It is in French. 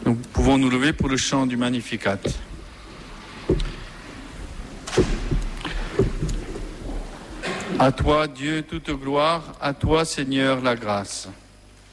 Nous pouvons nous lever pour le chant du Magnificat. À toi, Dieu, toute gloire, à toi, Seigneur, la grâce.